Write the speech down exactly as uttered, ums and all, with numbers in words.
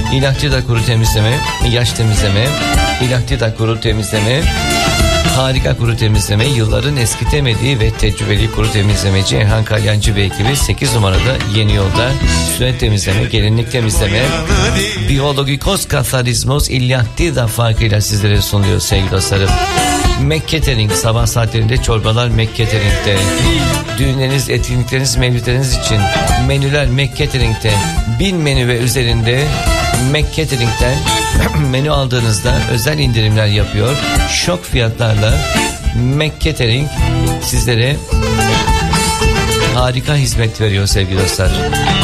İlahtida kuru temizleme, yaş temizleme, İlahtida kuru temizleme, harika kuru temizleme, yılların eskitemediği ve tecrübeli kuru temizlemeci Erhan Kalyancı ve ekibi sekiz numarada Yeni Yolda. Sünnet temizleme, gelinlik temizleme, biyologikos kafarizmos İlahtida farkıyla sizlere sunuyor sevgili dostlarım. McCatering, sabah saatlerinde çorbalar McCatering'de. Düğünleriniz, etkinlikleriniz, mevlütleriniz için menüler McCatering'de. Bin menü ve üzerinde McCatering'den menü aldığınızda özel indirimler yapıyor. Şok fiyatlarla McCatering sizlere harika hizmet veriyor sevgili dostlar.